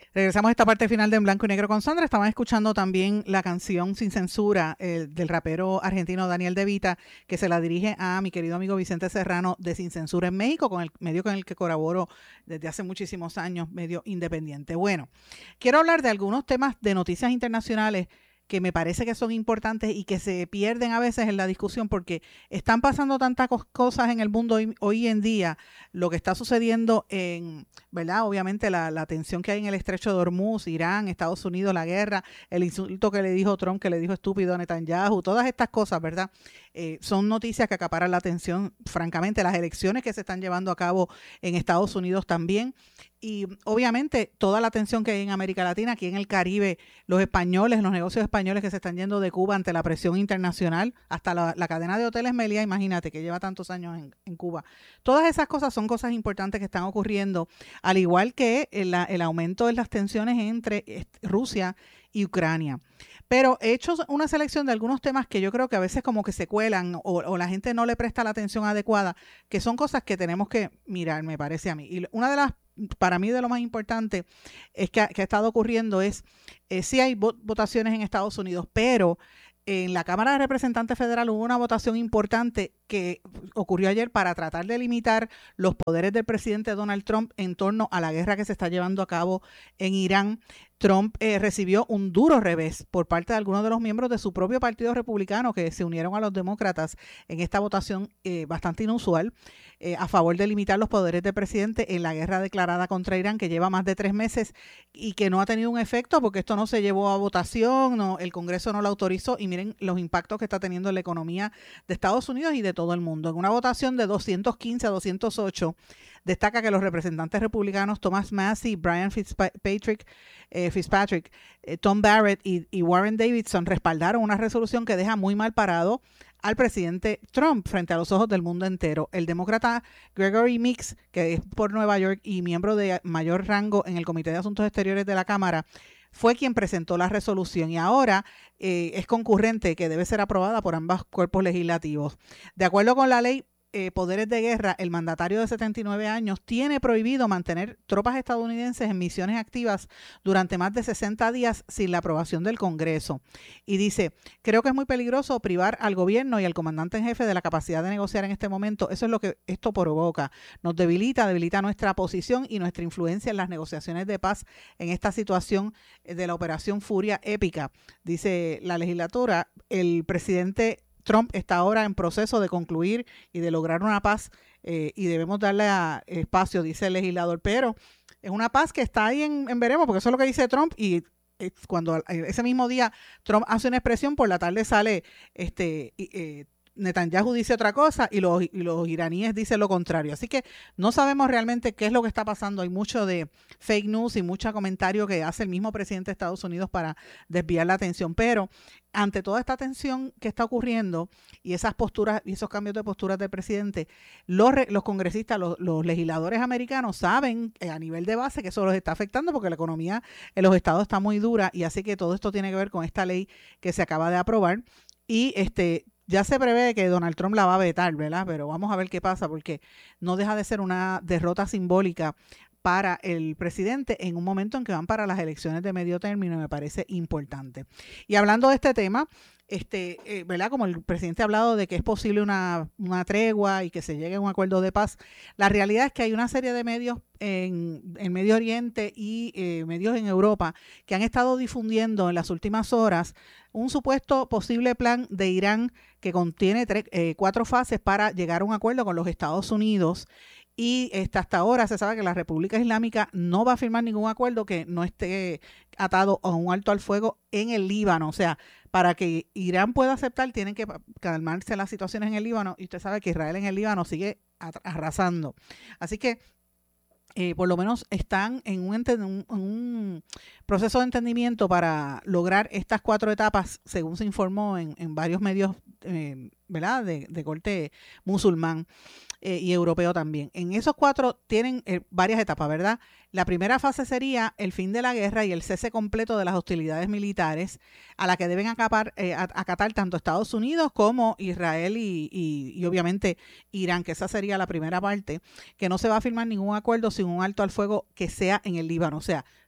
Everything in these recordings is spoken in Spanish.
Regresamos a esta parte final de En Blanco y Negro con Sandra. Estaban escuchando también la canción Sin Censura del rapero argentino Daniel De Vita, que se la dirige a mi querido amigo Vicente Serrano de Sin Censura en México, con el medio con el que colaboro desde hace muchísimos años, medio independiente. Bueno, quiero hablar de algunos temas de noticias internacionales que me parece que son importantes y que se pierden a veces en la discusión porque están pasando tantas cosas en el mundo hoy en día, lo que está sucediendo en, ¿verdad? Obviamente la tensión que hay en el estrecho de Hormuz, Irán, Estados Unidos, la guerra, el insulto que le dijo Trump, que le dijo estúpido a Netanyahu, todas estas cosas, ¿verdad? Son noticias que acaparan la atención, francamente, las elecciones que se están llevando a cabo en Estados Unidos también. Y obviamente toda la atención que hay en América Latina, aquí en el Caribe, los españoles, los negocios españoles que se están yendo de Cuba ante la presión internacional, hasta la cadena de hoteles Meliá, imagínate, que lleva tantos años en Cuba. Todas esas cosas son cosas importantes que están ocurriendo, al igual que el aumento de las tensiones entre Rusia y Ucrania. Pero he hecho una selección de algunos temas que yo creo que a veces como que se cuelan o la gente no le presta la atención adecuada, que son cosas que tenemos que mirar, me parece a mí. Y una de las, para mí, de lo más importante es que ha estado ocurriendo es, sí hay votaciones en Estados Unidos, pero en la Cámara de Representantes Federal hubo una votación importante que ocurrió ayer para tratar de limitar los poderes del presidente Donald Trump en torno a la guerra que se está llevando a cabo en Irán. Trump recibió un duro revés por parte de algunos de los miembros de su propio partido republicano que se unieron a los demócratas en esta votación bastante inusual a favor de limitar los poderes del presidente en la guerra declarada contra Irán, que lleva más de 3 meses y que no ha tenido un efecto porque esto no se llevó a votación, no, el Congreso no lo autorizó, y miren los impactos que está teniendo en la economía de Estados Unidos y de todo el mundo. En una votación de 215 a 208, destaca que los representantes republicanos Thomas Massie, Brian Fitzpatrick, Tom Barrett y Warren Davidson respaldaron una resolución que deja muy mal parado al presidente Trump frente a los ojos del mundo entero. El demócrata Gregory Meeks, que es por Nueva York y miembro de mayor rango en el Comité de Asuntos Exteriores de la Cámara, fue quien presentó la resolución y ahora es concurrente que debe ser aprobada por ambos cuerpos legislativos. De acuerdo con la ley Poderes de Guerra, el mandatario de 79 años tiene prohibido mantener tropas estadounidenses en misiones activas durante más de 60 días sin la aprobación del Congreso. Y dice, creo que es muy peligroso privar al gobierno y al comandante en jefe de la capacidad de negociar en este momento. Eso es lo que esto provoca. Nos debilita nuestra posición y nuestra influencia en las negociaciones de paz en esta situación de la Operación Furia Épica. Dice la legislatura, el presidente Trump está ahora en proceso de concluir y de lograr una paz y debemos darle espacio, dice el legislador, pero es una paz que está ahí en veremos, porque eso es lo que dice Trump y cuando ese mismo día Trump hace una expresión, por la tarde sale Netanyahu dice otra cosa y los iraníes dicen lo contrario. Así que no sabemos realmente qué es lo que está pasando. Hay mucho de fake news y mucho comentario que hace el mismo presidente de Estados Unidos para desviar la atención. Pero ante toda esta tensión que está ocurriendo y esas posturas y esos cambios de posturas del presidente, los congresistas, los legisladores americanos saben a nivel de base que eso los está afectando porque la economía en los estados está muy dura y así que todo esto tiene que ver con esta ley que se acaba de aprobar y ya se prevé que Donald Trump la va a vetar, ¿verdad? Pero vamos a ver qué pasa porque no deja de ser una derrota simbólica para el presidente en un momento en que van para las elecciones de medio término, me parece importante. Y hablando de este tema, ¿verdad? Como el presidente ha hablado de que es posible una tregua y que se llegue a un acuerdo de paz, la realidad es que hay una serie de medios en Medio Oriente y medios en Europa que han estado difundiendo en las últimas horas un supuesto posible plan de Irán que contiene 4 fases para llegar a un acuerdo con los Estados Unidos. Y hasta ahora se sabe que la República Islámica no va a firmar ningún acuerdo que no esté atado a un alto al fuego en el Líbano. O sea, para que Irán pueda aceptar, tienen que calmarse las situaciones en el Líbano. Y usted sabe que Israel en el Líbano sigue arrasando. Así que por lo menos están en un proceso de entendimiento para lograr estas 4 etapas, según se informó en varios medios, ¿verdad? De corte musulmán y europeo también. En esos 4 tienen varias etapas, ¿verdad? La primera fase sería el fin de la guerra y el cese completo de las hostilidades militares a la que deben acatar tanto Estados Unidos como Israel y obviamente Irán, que esa sería la primera parte, que no se va a firmar ningún acuerdo sin un alto al fuego que sea en el Líbano. O sea,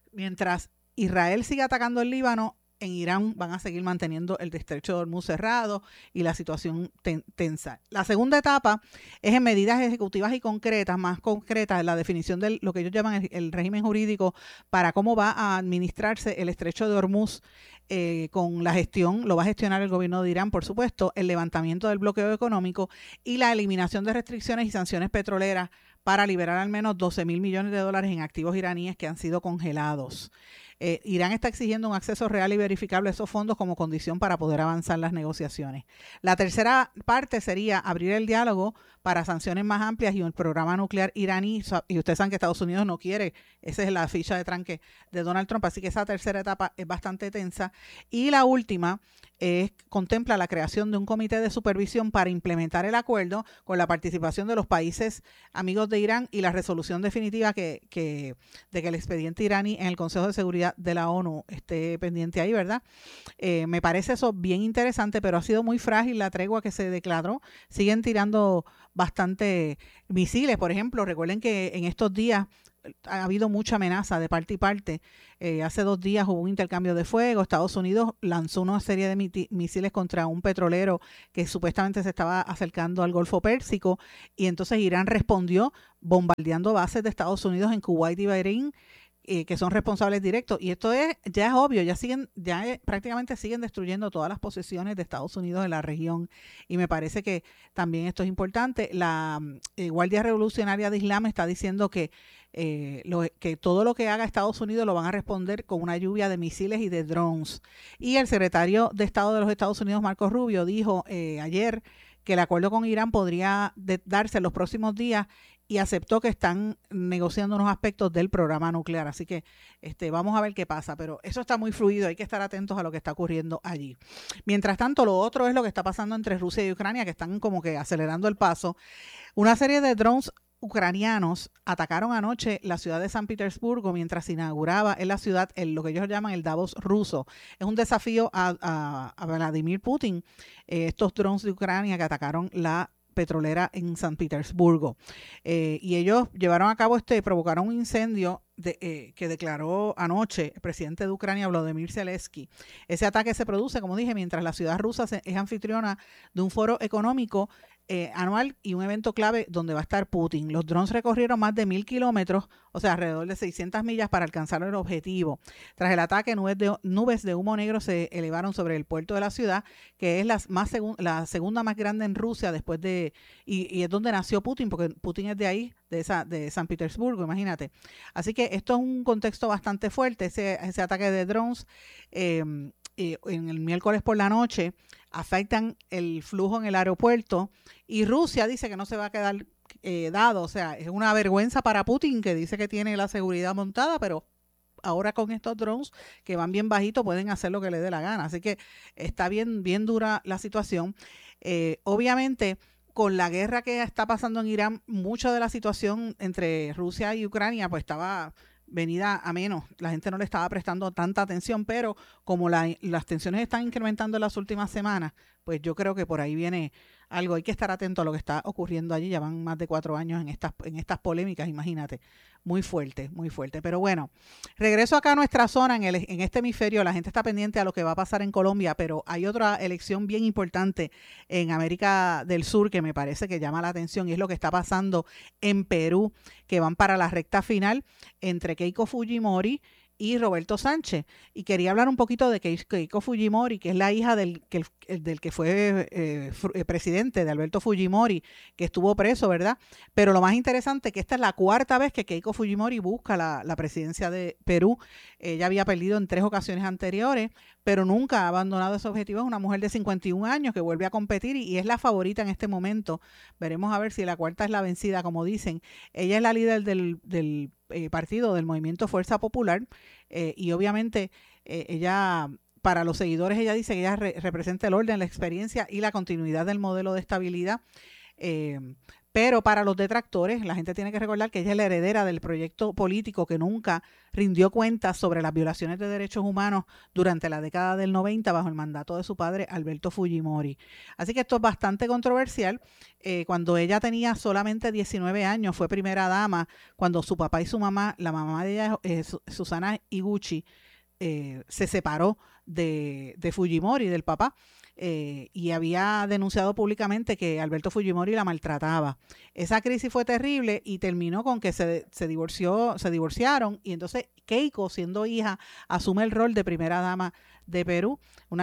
mientras Israel sigue atacando el Líbano, en Irán van a seguir manteniendo el estrecho de Hormuz cerrado y la situación tensa. La segunda etapa es en medidas ejecutivas y concretas, más concretas, la definición de lo que ellos llaman el régimen jurídico para cómo va a administrarse el estrecho de Hormuz con la gestión, lo va a gestionar el gobierno de Irán, por supuesto, el levantamiento del bloqueo económico y la eliminación de restricciones y sanciones petroleras para liberar al menos 12.000 millones de dólares en activos iraníes que han sido congelados. Irán está exigiendo un acceso real y verificable a esos fondos como condición para poder avanzar las negociaciones. La tercera parte sería abrir el diálogo para sanciones más amplias y el programa nuclear iraní. Y ustedes saben que Estados Unidos no quiere, esa es la ficha de tranque de Donald Trump, así que esa tercera etapa es bastante tensa. Y la última contempla la creación de un comité de supervisión para implementar el acuerdo con la participación de los países amigos de Irán y la resolución definitiva de que el expediente iraní en el Consejo de Seguridad de la ONU esté pendiente ahí, ¿verdad? Me parece eso bien interesante, pero ha sido muy frágil la tregua que se declaró. Siguen tirando bastante misiles, por ejemplo. Recuerden que en estos días ha habido mucha amenaza de parte y parte. Hace 2 días hubo un intercambio de fuego. Estados Unidos lanzó una serie de misiles contra un petrolero que supuestamente se estaba acercando al Golfo Pérsico, y entonces Irán respondió bombardeando bases de Estados Unidos en Kuwait y Bahrein, que son responsables directos. Y esto ya es obvio, prácticamente siguen destruyendo todas las posesiones de Estados Unidos en la región. Y me parece que también esto es importante. La Guardia Revolucionaria de Islam está diciendo que todo lo que haga Estados Unidos lo van a responder con una lluvia de misiles y de drones. Y el secretario de Estado de los Estados Unidos, Marco Rubio, dijo ayer que el acuerdo con Irán podría darse en los próximos días, y aceptó que están negociando unos aspectos del programa nuclear. Así que vamos a ver qué pasa, pero eso está muy fluido, hay que estar atentos a lo que está ocurriendo allí. Mientras tanto, lo otro es lo que está pasando entre Rusia y Ucrania, que están como que acelerando el paso. Una serie de drones ucranianos atacaron anoche la ciudad de San Petersburgo mientras se inauguraba en la ciudad lo que ellos llaman el Davos ruso. Es un desafío a Vladimir Putin, estos drones de Ucrania que atacaron la petrolera en San Petersburgo. Y ellos llevaron a cabo provocaron un incendio que declaró anoche el presidente de Ucrania, Volodymyr Zelensky. Ese ataque se produce, como dije, mientras la ciudad rusa es anfitriona de un foro económico anual y un evento clave donde va a estar Putin. Los drones recorrieron más de 1.000 kilómetros, o sea, alrededor de 600 millas para alcanzar el objetivo. Tras el ataque, nubes de humo negro se elevaron sobre el puerto de la ciudad, que es la segunda más grande en Rusia después y es donde nació Putin, porque Putin es de ahí, de San Petersburgo, imagínate. Así que esto es un contexto bastante fuerte, ese ataque de drones en el miércoles por la noche afectan el flujo en el aeropuerto, y Rusia dice que no se va a quedar dado. O sea, es una vergüenza para Putin, que dice que tiene la seguridad montada, pero ahora con estos drones que van bien bajitos pueden hacer lo que les dé la gana. Así que está bien, bien dura la situación. Obviamente, con la guerra que está pasando en Irán, mucha de la situación entre Rusia y Ucrania pues estaba venida a menos. La gente no le estaba prestando tanta atención, pero como las tensiones están incrementando en las últimas semanas, pues yo creo que por ahí viene algo. Hay que estar atento a lo que está ocurriendo allí. Ya van más de 4 años en estas polémicas, imagínate. Muy fuerte, muy fuerte. Pero bueno, regreso acá a nuestra zona, en este hemisferio. La gente está pendiente a lo que va a pasar en Colombia, pero hay otra elección bien importante en América del Sur que me parece que llama la atención, y es lo que está pasando en Perú, que van para la recta final entre Keiko Fujimori y Roberto Sánchez. Y quería hablar un poquito de Keiko Fujimori, que es la hija del que fue presidente, de Alberto Fujimori, que estuvo preso, ¿verdad? Pero lo más interesante es que esta es la 4ª vez que Keiko Fujimori busca la presidencia de Perú. Ella había perdido en 3 ocasiones anteriores, pero nunca ha abandonado ese objetivo. Es una mujer de 51 años que vuelve a competir y es la favorita en este momento. Veremos a ver si la 4ª es la vencida, como dicen. Ella es la líder del partido del Movimiento Fuerza Popular, y obviamente ella, para los seguidores, ella dice que ella representa el orden, la experiencia y la continuidad del modelo de estabilidad Pero para los detractores, la gente tiene que recordar que ella es la heredera del proyecto político que nunca rindió cuentas sobre las violaciones de derechos humanos durante la década del 90 bajo el mandato de su padre Alberto Fujimori. Así que esto es bastante controversial. Cuando ella tenía solamente 19 años, fue primera dama, cuando su papá y su mamá, la mamá de ella, Susana Iguchi, se separó de Fujimori, del papá. Y había denunciado públicamente que Alberto Fujimori la maltrataba. Esa crisis fue terrible y terminó con que se divorciaron, y entonces Keiko, siendo hija, asume el rol de primera dama de Perú.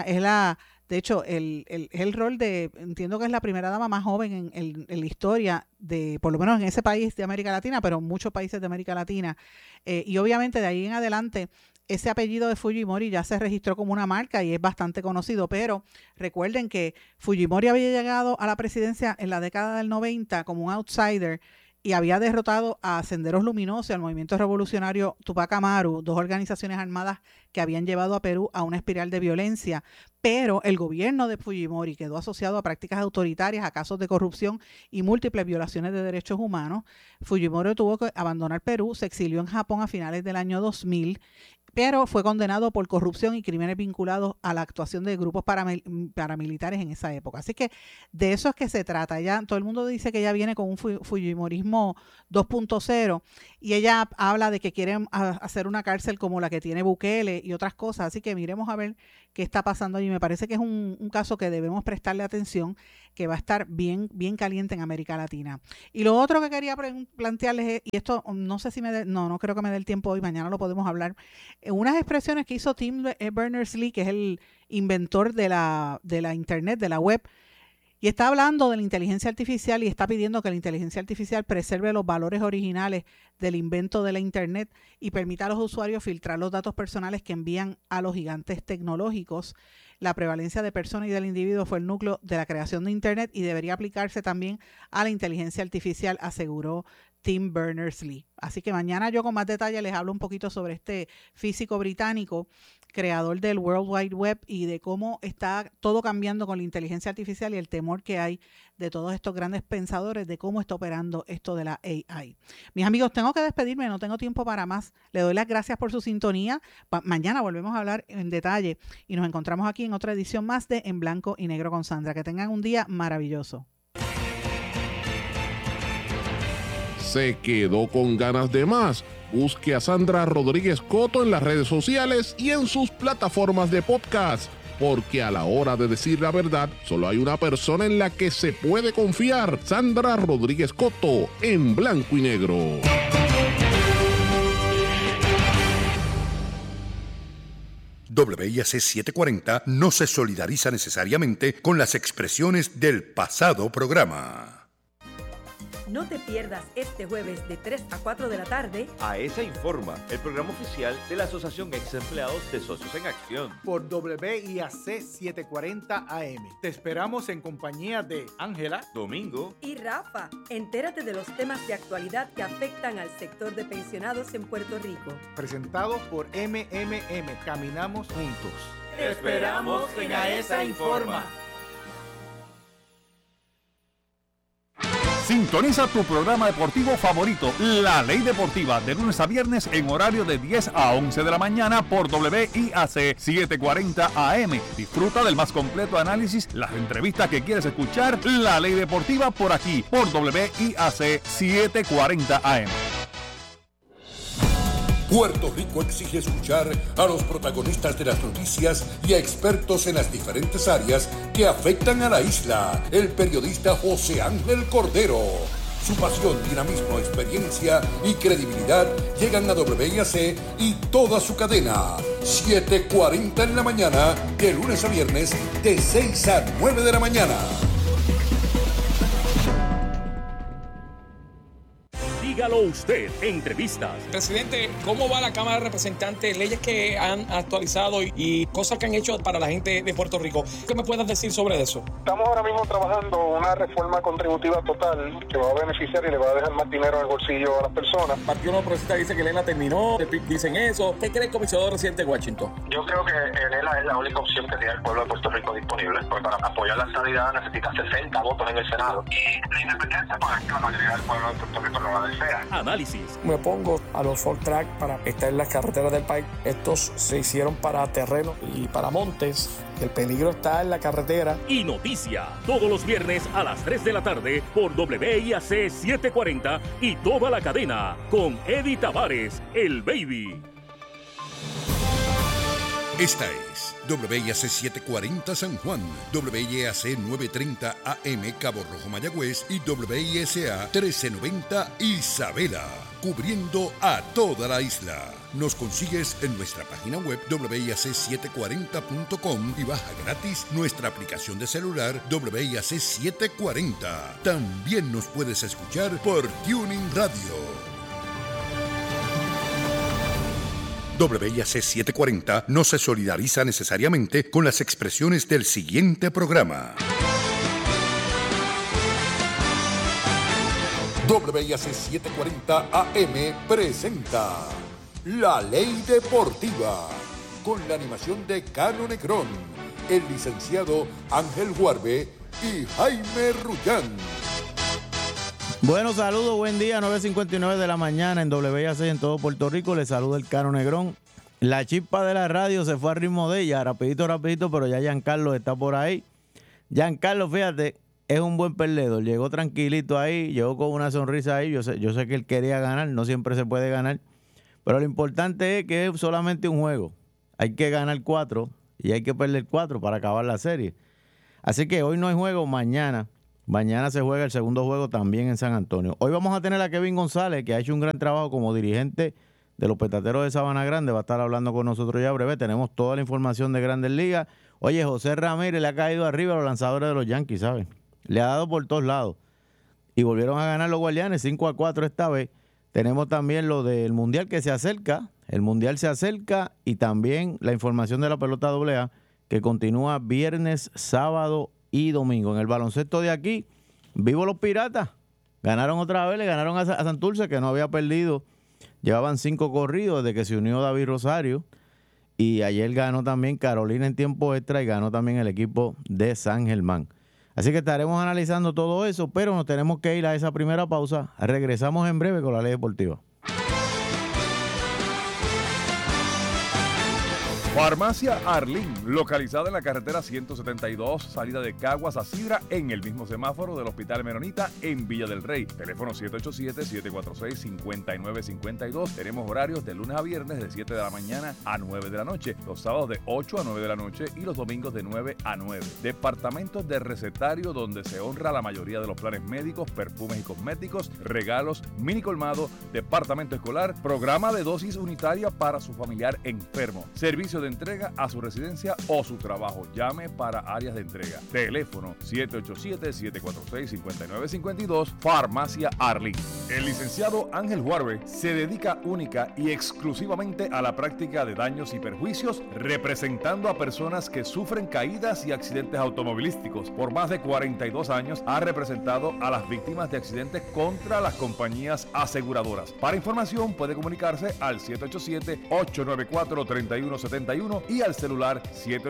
De hecho, el rol de, entiendo que es la primera dama más joven en la historia de, por lo menos en ese país de América Latina, pero en muchos países de América Latina. Y obviamente de ahí en adelante, ese apellido de Fujimori ya se registró como una marca y es bastante conocido, pero recuerden que Fujimori había llegado a la presidencia en la década del 90 como un outsider y había derrotado a Senderos Luminosos y al movimiento revolucionario Tupac Amaru, dos organizaciones armadas que habían llevado a Perú a una espiral de violencia, pero el gobierno de Fujimori quedó asociado a prácticas autoritarias, a casos de corrupción y múltiples violaciones de derechos humanos. Fujimori tuvo que abandonar Perú, se exilió en Japón a finales del año 2000, pero fue condenado por corrupción y crímenes vinculados a la actuación de grupos paramilitares en esa época. Así que de eso es que se trata. Todo el mundo dice que ella viene con un fujimorismo 2.0 y ella habla de que quieren hacer una cárcel como la que tiene Bukele y otras cosas. Así que miremos a ver qué está pasando allí. Me parece que es un caso que debemos prestarle atención, que va a estar bien, bien caliente en América Latina. Y lo otro que quería plantearles es, y esto no sé si no creo que me dé el tiempo hoy, mañana lo podemos hablar, unas expresiones que hizo Tim Berners-Lee, que es el inventor de la internet, de la web, y está hablando de la inteligencia artificial y está pidiendo que la inteligencia artificial preserve los valores originales del invento de la internet y permita a los usuarios filtrar los datos personales que envían a los gigantes tecnológicos. La prevalencia de personas y del individuo fue el núcleo de la creación de internet y debería aplicarse también a la inteligencia artificial, aseguró Tim Berners-Lee. Así que mañana yo con más detalle les hablo un poquito sobre este físico británico, creador del World Wide Web, y de cómo está todo cambiando con la inteligencia artificial y el temor que hay de todos estos grandes pensadores de cómo está operando esto de la AI. Mis amigos, tengo que despedirme, no tengo tiempo para más. Le doy las gracias por su sintonía. Mañana volvemos a hablar en detalle y nos encontramos aquí en otra edición más de En Blanco y Negro con Sandra. Que tengan un día maravilloso. ¿Se quedó con ganas de más? Busque a Sandra Rodríguez Coto en las redes sociales y en sus plataformas de podcast, porque a la hora de decir la verdad, solo hay una persona en la que se puede confiar: Sandra Rodríguez Coto, en Blanco y Negro. WIAC 740 no se solidariza necesariamente con las expresiones del pasado programa. No te pierdas este jueves de 3 a 4 de la tarde AESA Informa, el programa oficial de la Asociación Ex Empleados de Socios en Acción. Por WIAC 740 AM. Te esperamos en compañía de Ángela, Domingo y Rafa. Entérate de los temas de actualidad que afectan al sector de pensionados en Puerto Rico. Presentado por MMM. Caminamos juntos. Te esperamos en AESA Informa. Sintoniza tu programa deportivo favorito, La Ley Deportiva, de lunes a viernes en horario de 10 a 11 de la mañana por WIAC 740 AM. Disfruta del más completo análisis, las entrevistas que quieres escuchar. La Ley Deportiva por aquí, por WIAC 740 AM. Puerto Rico exige escuchar a los protagonistas de las noticias y a expertos en las diferentes áreas que afectan a la isla. El periodista José Ángel Cordero. Su pasión, dinamismo, experiencia y credibilidad llegan a WIAC y toda su cadena. 7:40 en la mañana, de lunes a viernes, de 6 a 9 de la mañana. Dígalo usted, entrevistas. Presidente, ¿cómo va la Cámara de Representantes? Leyes que han actualizado y cosas que han hecho para la gente de Puerto Rico. ¿Qué me puedes decir sobre eso? Estamos ahora mismo trabajando una reforma contributiva total que va a beneficiar y le va a dejar más dinero en el bolsillo a las personas. El Partido Nuevo Progresista dice que Elena terminó, el PIB dicen eso. ¿Qué cree el comisionado residente de Washington? Yo creo que Elena es la única opción que tiene el pueblo de Puerto Rico disponible. Porque para apoyar la estabilidad necesita 60 votos en el Senado. Y la independencia, pues la mayoría del pueblo de Puerto Rico no la desea. Análisis. Me opongo a los full track para estar en las carreteras del país. Estos se hicieron para terreno y para montes. El peligro está en la carretera. Y noticia, todos los viernes a las 3 de la tarde por WIAC 740 y toda la cadena con Eddie Tavares, el Baby. Esta es WIAC 740 San Juan, WIAC 930 AM Cabo Rojo Mayagüez y WISA 1390 Isabela, cubriendo a toda la isla. Nos consigues en nuestra página web WIAC740.com y baja gratis nuestra aplicación de celular WIAC 740. También nos puedes escuchar por Tuning Radio. WIAC 740 no se solidariza necesariamente con las expresiones del siguiente programa. WIAC 740 AM presenta La Ley Deportiva, con la animación de Cano Negrón, el licenciado Ángel Guarbe y Jaime Rullán. Bueno, saludos, buen día, 9:59 de la mañana en WIAC en todo Puerto Rico. Les saluda el Cano Negrón. La chispa de la radio se fue al ritmo de ella, rapidito, pero ya Giancarlo está por ahí. Giancarlo, fíjate, es un buen perdedor. Llegó tranquilito ahí, llegó con una sonrisa ahí. Yo sé que él quería ganar, no siempre se puede ganar. Pero lo importante es que es solamente un juego. Hay que ganar 4 y hay que perder 4 para acabar la serie. Así que hoy no hay juego, mañana. Mañana se juega el segundo juego también en San Antonio. Hoy vamos a tener a Kevin González, que ha hecho un gran trabajo como dirigente de los Petateros de Sabana Grande. Va a estar hablando con nosotros ya breve. Tenemos toda la información de Grandes Ligas. Oye, José Ramírez le ha caído arriba a los lanzadores de los Yankees, ¿saben? Le ha dado por todos lados. Y volvieron a ganar los Guardianes 5-4 esta vez. Tenemos también lo del Mundial que se acerca. El Mundial se acerca y también la información de la pelota AA que continúa viernes, sábado y domingo. En el baloncesto de aquí, vivo los Piratas. Ganaron otra vez, le ganaron a Santurce, que no había perdido. Llevaban 5 corridos desde que se unió David Rosario. Y ayer ganó también Carolina en tiempo extra y ganó también el equipo de San Germán. Así que estaremos analizando todo eso, pero nos tenemos que ir a esa primera pausa. Regresamos en breve con la Ley Deportiva. Farmacia Arlín, localizada en la carretera 172, salida de Caguas a Sidra, en el mismo semáforo del Hospital Menonita en Villa del Rey. Teléfono 787-746-5952. Tenemos horarios de lunes a viernes de 7 de la mañana a 9 de la noche, los sábados de 8 a 9 de la noche y los domingos de 9 a 9. Departamentos de recetario donde se honra la mayoría de los planes médicos, perfumes y cosméticos, regalos, mini colmado, departamento escolar, programa de dosis unitaria para su familiar enfermo, servicio de entrega a su residencia o su trabajo. Llame para áreas de entrega. Teléfono 787-746-5952, Farmacia Arlín. El licenciado Ángel Guarbe se dedica única y exclusivamente a la práctica de daños y perjuicios, representando a personas que sufren caídas y accidentes automovilísticos. Por más de 42 años ha representado a las víctimas de accidentes contra las compañías aseguradoras. Para información puede comunicarse al 787-894-3171 y al celular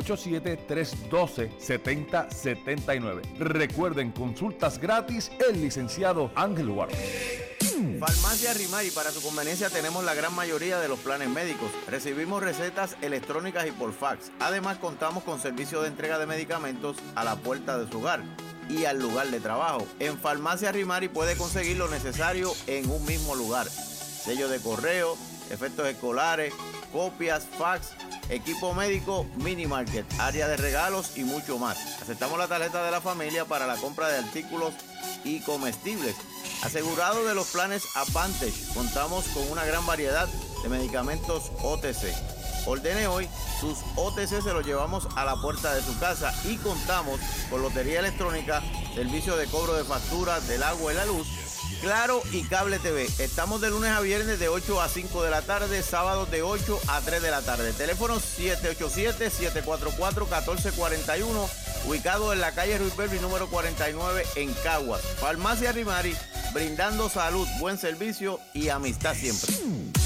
787-312-7079. Recuerden, consultas gratis, el licenciado Ángel Guarbe. Farmacia Rimari, para su conveniencia tenemos la gran mayoría de los planes médicos. Recibimos recetas electrónicas y por fax. Además contamos con servicio de entrega de medicamentos a la puerta de su hogar y al lugar de trabajo. En Farmacia Rimari puede conseguir lo necesario en un mismo lugar. Sello de correo, efectos escolares, copias, fax, equipo médico, mini market, área de regalos y mucho más. Aceptamos la tarjeta de la familia para la compra de artículos y comestibles. Asegurado de los planes Advantage, contamos con una gran variedad de medicamentos OTC. Ordene hoy, sus OTC se los llevamos a la puerta de su casa y contamos con lotería electrónica, servicio de cobro de facturas del agua y la luz Claro y Cable TV. Estamos de lunes a viernes de 8 a 5 de la tarde, sábados de 8 a 3 de la tarde. Teléfono 787-744-1441, ubicado en la calle Ruiz Belvi número 49 en Caguas. Farmacia Rimari, brindando salud, buen servicio y amistad siempre.